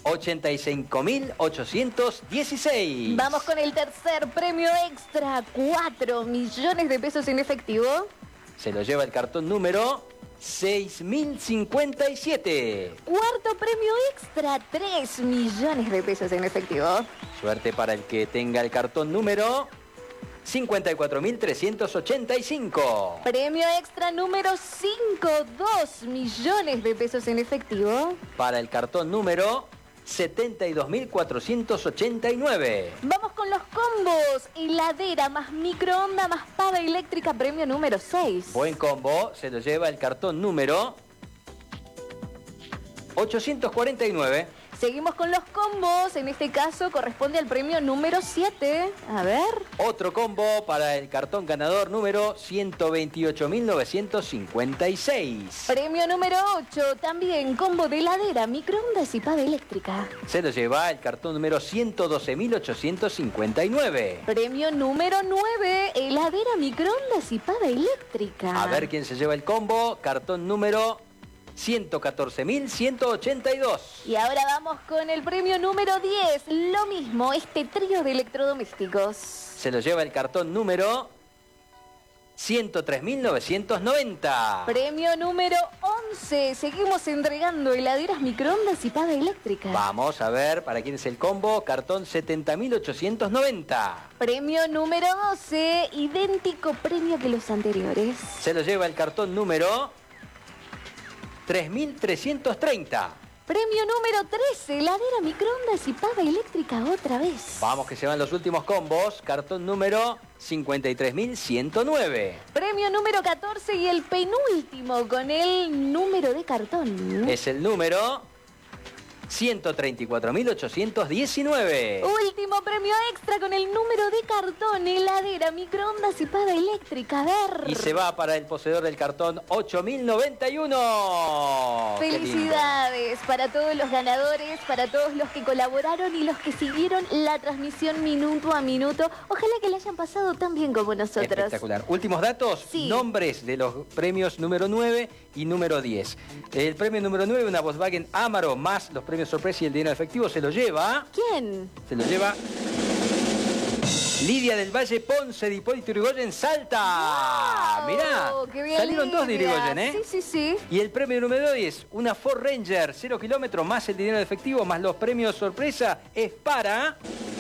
85.816. Vamos con el tercer premio extra, 4 millones de pesos en efectivo. Se lo lleva el cartón número 6.057. Cuarto premio extra, 3 millones de pesos en efectivo. Suerte para el que tenga el cartón número 54.385. Premio extra número 5, 2 millones de pesos en efectivo. Para el cartón número 72.489. Vamos con los combos. Heladera más microonda más pava eléctrica, premio número 6. Buen combo, se lo lleva el cartón número 849. Seguimos con los combos. En este caso corresponde al premio número 7. A ver. Otro combo para el cartón ganador número 128.956. Premio número 8. También combo de heladera, microondas y pava eléctrica. Se lo lleva el cartón número 112.859. Premio número 9. Heladera, microondas y pava eléctrica. A ver quién se lleva el combo. Cartón número 114.182. Y ahora vamos con el premio número 10. Lo mismo, este trío de electrodomésticos. Se lo lleva el cartón número 103.990. Premio número 11. Seguimos entregando heladeras, microondas y pava eléctrica. Vamos a ver para quién es el combo. Cartón 70.890. Premio número 12. Idéntico premio que los anteriores. Se lo lleva el cartón número 3.330. Premio número 13. Heladera, microondas y pava eléctrica otra vez. Vamos que se van los últimos combos. Cartón número 53.109. Premio número 14 y el penúltimo con el número de cartón. Es el número 134.819. Último premio extra con el número de cartón, heladera, microondas y pava eléctrica. A ver. Y se va para el poseedor del cartón 8.091. Felicidades para todos los ganadores, para todos los que colaboraron y los que siguieron la transmisión minuto a minuto. Ojalá que le hayan pasado tan bien como nosotros. Espectacular. Últimos datos, sí. Nombres de los premios número 9 y número 10. El premio número 9, una Volkswagen Amaro, más los premios sorpresa y el dinero efectivo, se lo lleva... ¿Quién? Se lo lleva Lidia del Valle Ponce de Hipólito Yrigoyen, Salta. Wow, Mirá, qué bien, salieron dos de Lidia. Yrigoyen, ¿eh? Sí, sí, sí. Y el premio número 10, una Ford Ranger, 0 kilómetros, más el dinero efectivo, más los premios sorpresa, es para...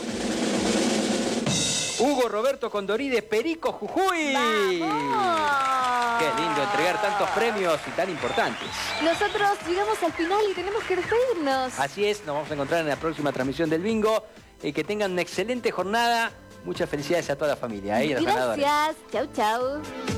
Hugo Roberto Condorí de Perico, Jujuy. ¡Vamos! Qué lindo entregar tantos premios y tan importantes. Nosotros llegamos al final y tenemos que despedirnos. Así es, nos vamos a encontrar en la próxima transmisión del bingo. Que tengan una excelente jornada. Muchas felicidades a toda la familia y a los ganadores. Gracias. Chau, chau.